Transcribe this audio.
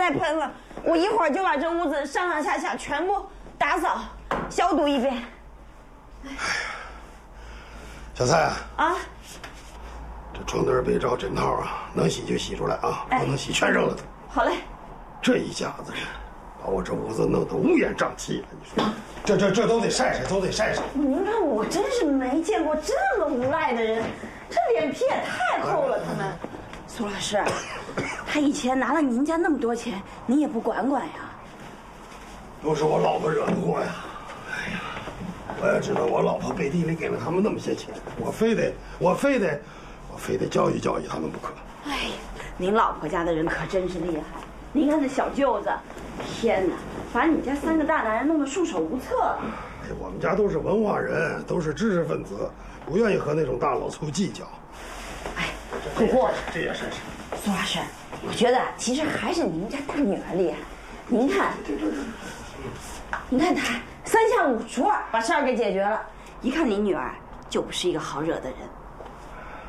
再喷了，我一会儿就把这屋子上上下下全部打扫消毒一遍。哎呀， 小蔡啊， 啊， 这床单、被罩、枕套啊，能洗就洗出来啊，不能洗全扔了它。 好嘞。 这一家子人，把我这屋子弄得乌烟瘴气的，你说，这都得晒晒，都得晒晒。 您看，我真是没见过这么无赖的人，这脸皮也太厚了，他们。苏老师，他以前拿了您家那么多钱，您也不管管呀？ 都是我老婆惹的祸呀！哎呀，我要知道我老婆背地里给了他们那么些钱，我非得教育教育他们不可。 哎呀，您老婆家的人可真是厉害！您看这小舅子，天哪，把你家3个大男人弄得束手无策了。 哎，我们家都是文化人，都是知识分子，不愿意和那种大老粗计较。 哎，不过这也是苏老师，我觉得其实还是你们家大女儿厉害。您看，您看她3下5除2把事儿给解决了，一看您女儿就不是一个好惹的人。